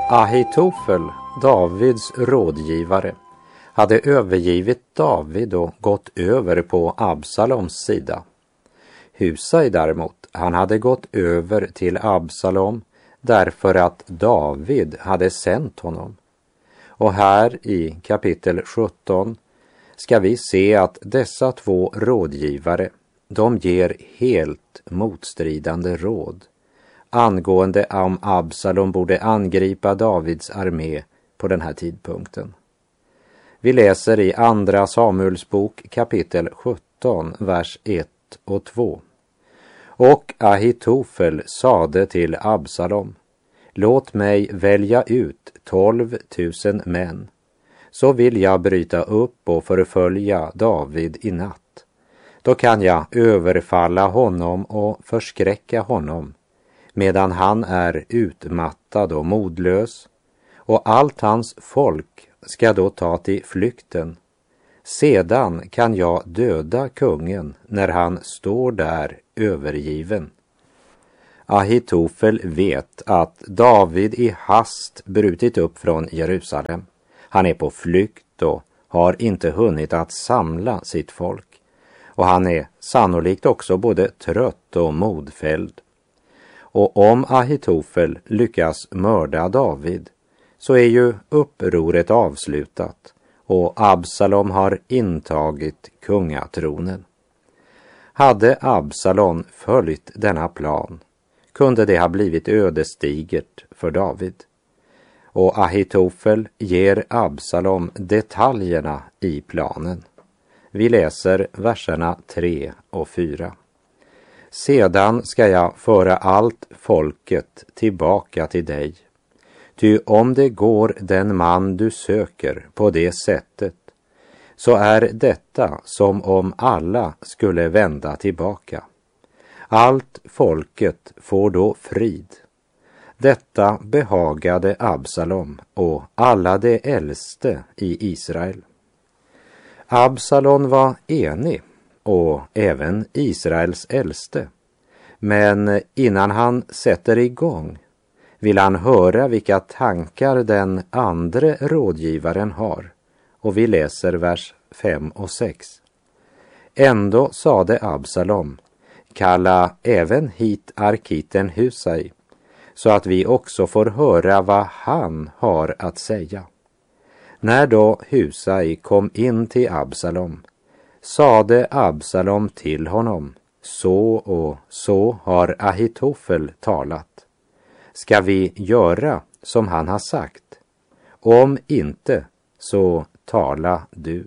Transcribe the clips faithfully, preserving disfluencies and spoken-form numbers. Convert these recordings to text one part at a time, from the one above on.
Ahitofel, Davids rådgivare, hade övergivit David och gått över på Absaloms sida. Husai däremot, han hade gått över till Absalom därför att David hade sänt honom. Och här i kapitel sjutton ska vi se att dessa två rådgivare, de ger helt motstridande råd angående om Absalom borde angripa Davids armé på den här tidpunkten. Vi läser i andra Samuels bok kapitel sjutton, vers ett och två. Och Ahitofel sade till Absalom: låt mig välja ut tolv tusen män, så vill jag bryta upp och förfölja David i natt. Då kan jag överfalla honom och förskräcka honom, medan han är utmattad och modlös, och allt hans folk ska då ta till flykten. Sedan kan jag döda kungen när han står där övergiven. Ahitofel vet att David i hast brutit upp från Jerusalem. Han är på flykt och har inte hunnit att samla sitt folk. Och han är sannolikt också både trött och modfälld. Och om Ahitofel lyckas mörda David så är ju upproret avslutat och Absalom har intagit kungatronen. Hade Absalom följt denna plan kunde det ha blivit ödesdigert för David. Och Ahitofel ger Absalom detaljerna i planen. Vi läser verserna tre och fyra. Sedan ska jag föra allt folket tillbaka till dig. Ty om det går den man du söker på det sättet, så är detta som om alla skulle vända tillbaka. Allt folket får då frid. Detta behagade Absalom och alla de äldste i Israel. Absalom var enig, och även Israels äldste. Men innan han sätter igång vill han höra vilka tankar den andra rådgivaren har. Och vi läser vers fem och sex. Ändå sade Absalom: kalla även hit arkiten Husai, så att vi också får höra vad han har att säga. När då Husai kom in till Absalom, sade Absalom till honom: så och så har Ahitofel talat. Ska vi göra som han har sagt? Om inte, så tala du.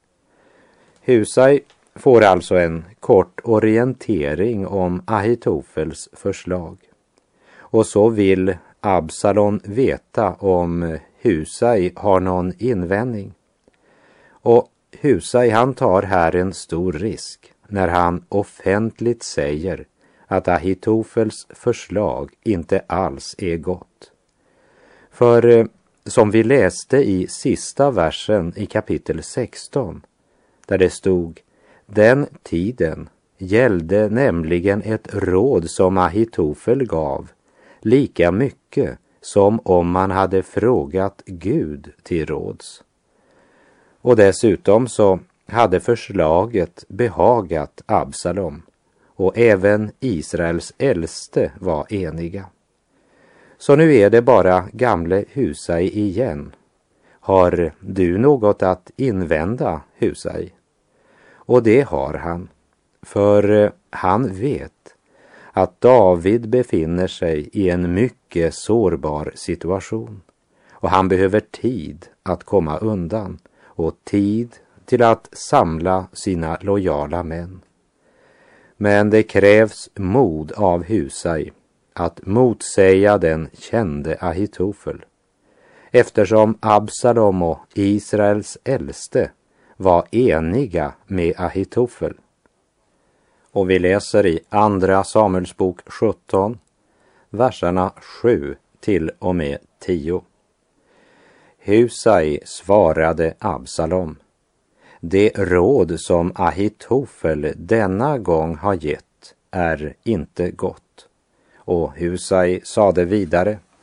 Husai får alltså en kort orientering om Ahitofels förslag. Och så vill Absalom veta om Husai har någon invändning. Och Husai, han tar här en stor risk när han offentligt säger att Ahitofels förslag inte alls är gott. För som vi läste i sista versen i kapitel sexton, där det stod: den tiden gällde nämligen ett råd som Ahitofel gav, lika mycket som om man hade frågat Gud till råds. Och dessutom så hade förslaget behagat Absalom, och även Israels äldste var eniga. Så nu är det bara gamle Husai igen. Har du något att invända, Husai? Och det har han, för han vet att David befinner sig i en mycket sårbar situation. Och han behöver tid att komma undan och tid till att samla sina lojala män. Men det krävs mod av Husai att motsäga den kände Ahitofel, eftersom Absalom och Israels äldste var eniga med Ahitofel. Och vi läser i andra Samuels bok sjutton, verserna sju till och med tio. Husai svarade Absalom: det råd som Ahitofel denna gång har gett är inte gott. Och Husai sade vidare: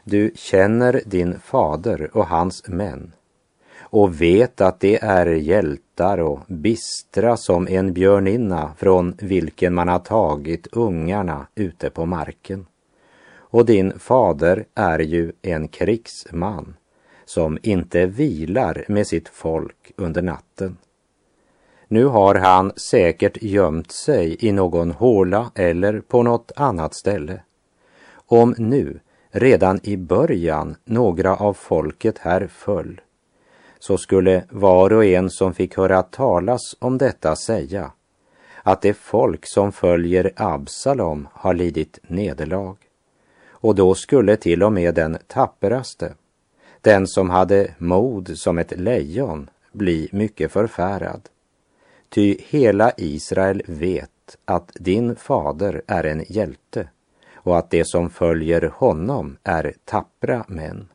Du känner din fader och hans män och vet att det är hjältar och bistra som en björninna från vilken man har tagit ungarna ute på marken. Och din fader är ju en krigsman som inte vilar med sitt folk under natten. Nu har han säkert gömt sig i någon håla eller på något annat ställe. Om nu, redan i början, några av folket här föll, så skulle var och en som fick höra talas om detta säga att det folk som följer Absalom har lidit nederlag. Och då skulle till och med den tappraste, den som hade mod som ett lejon, bli mycket förfärad. Ty hela Israel vet att din fader är en hjälte och att det som följer honom är tappra män.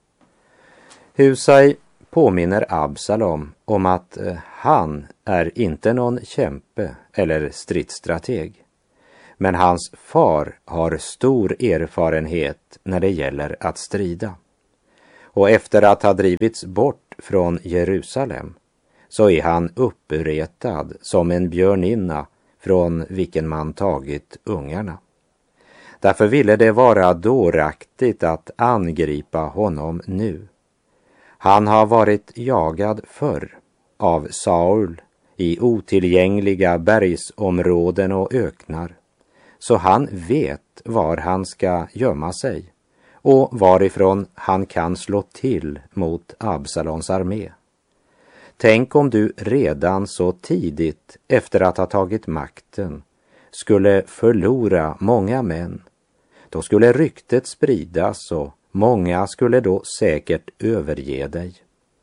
Husai påminner Absalom om att han är inte någon kämpe eller stridsstrateg. Men hans far har stor erfarenhet när det gäller att strida. Och efter att ha drivits bort från Jerusalem så är han uppretad som en björninna från vilken man tagit ungarna. Därför ville det vara dåraktigt att angripa honom nu. Han har varit jagad förr av Saul i otillgängliga bergsområden och öknar, så han vet var han ska gömma sig och varifrån han kan slå till mot Absalons armé. Tänk om du redan så tidigt efter att ha tagit makten skulle förlora många män. Då skulle ryktet spridas och många skulle då säkert överge dig.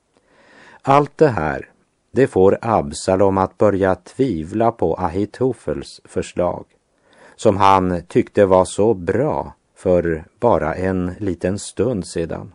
Allt det här, det får Absalom att börja tvivla på Ahitofels förslag, som han tyckte var så bra för bara en liten stund sedan.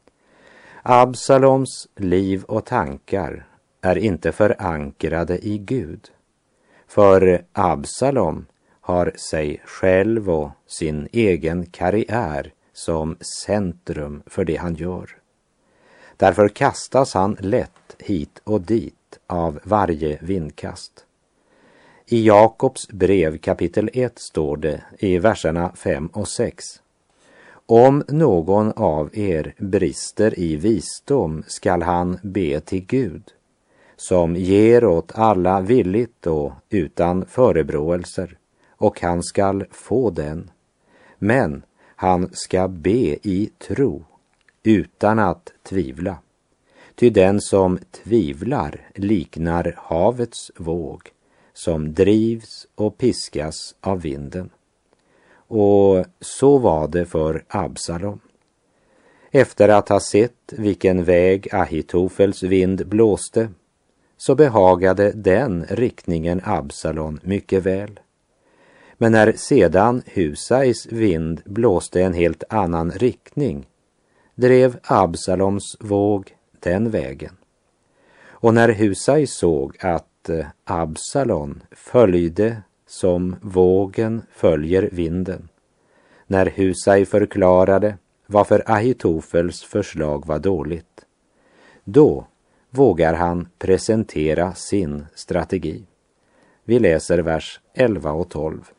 Absaloms liv och tankar är inte förankrade i Gud, för Absalom har sig själv och sin egen karriär som centrum för det han gör. Därför kastas han lätt hit och dit av varje vindkast. I Jakobs brev kapitel ett står det i verserna fem och sex: Om någon av er brister i visdom skall han be till Gud, som ger åt alla villigt och utan förebråelser, och han skall få den. Men han ska be i tro, utan att tvivla. Ty den som tvivlar liknar havets våg, som drivs och piskas av vinden. Och så var det för Absalom. Efter att ha sett vilken väg Ahitofels vind blåste, så behagade den riktningen Absalom mycket väl. Men när sedan Husais vind blåste en helt annan riktning, drev Absaloms våg den vägen. Och när Husai såg att Absalom följde som vågen följer vinden, när Husai förklarade varför Ahitofels förslag var dåligt, då vågar han presentera sin strategi. Vi läser vers elva och tolv.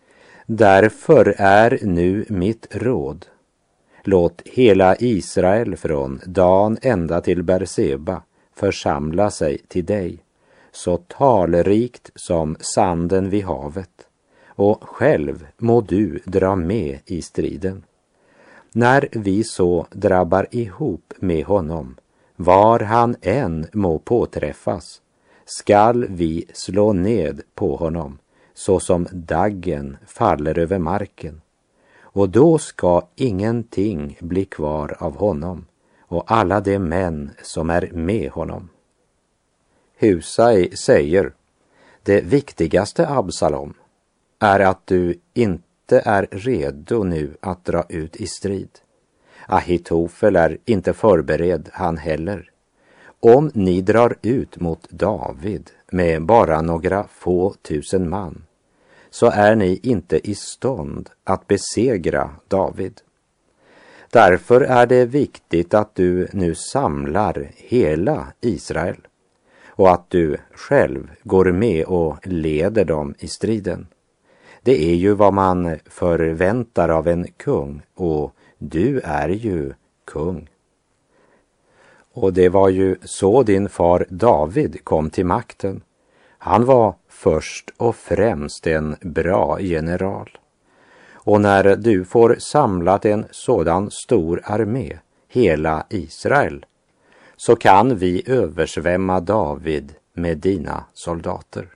Därför är nu mitt råd: låt hela Israel från Dan ända till Berseba församla sig till dig, så talrikt som sanden vid havet, och själv må du dra med i striden. När vi så drabbar ihop med honom, var han än må påträffas, skall vi slå ned på honom, så som daggen faller över marken. Och då ska ingenting bli kvar av honom och alla de män som är med honom. Husai säger: det viktigaste, Absalom, är att du inte är redo nu att dra ut i strid. Ahitofel är inte förberedd han heller. Om ni drar ut mot David med bara några få tusen man, så är ni inte i stånd att besegra David. Därför är det viktigt att du nu samlar hela Israel och att du själv går med och leder dem i striden. Det är ju vad man förväntar av en kung, och du är ju kung. Och det var ju så din far David kom till makten. Han var först och främst en bra general. Och när du får samlat en sådan stor armé, hela Israel, så kan vi översvämma David med dina soldater.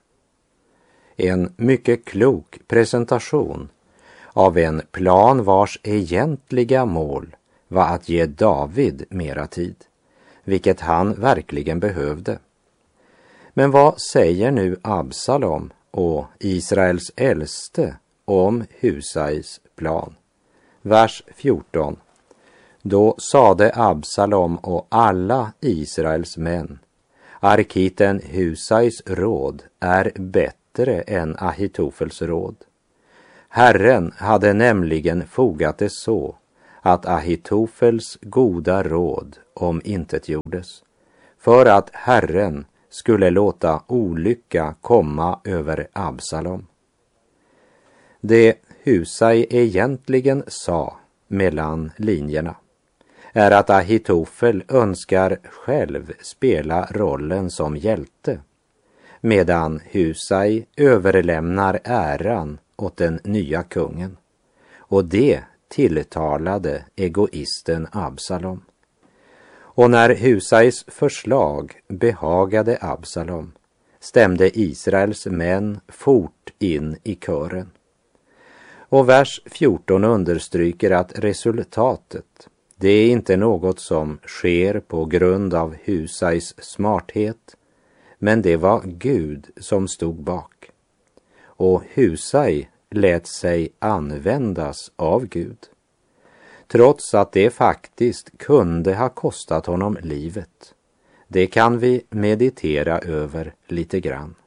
En mycket klok presentation av en plan vars egentliga mål var att ge David mera tid, vilket han verkligen behövde. Men vad säger nu Absalom och Israels äldste om Husais plan? Vers fjorton. Då sade Absalom och alla Israels män: Arkiten Husais råd är bättre än Ahitofels råd. Herren hade nämligen fogat det så att Ahitofels goda råd om intet gjordes, för att Herren skulle låta olycka komma över Absalom. Det Husai egentligen sa mellan linjerna är att Ahitofel önskar själv spela rollen som hjälte, medan Husai överlämnar äran åt den nya kungen. Och det tilltalade egoisten Absalom. Och när Husais förslag behagade Absalom stämde Israels män fort in i kören. Och vers fjorton understryker att resultatet, det är inte något som sker på grund av Husais smarthet, men det var Gud som stod bak. Och Husai lät sig användas av Gud, trots att det faktiskt kunde ha kostat honom livet. Det kan vi meditera över lite grann.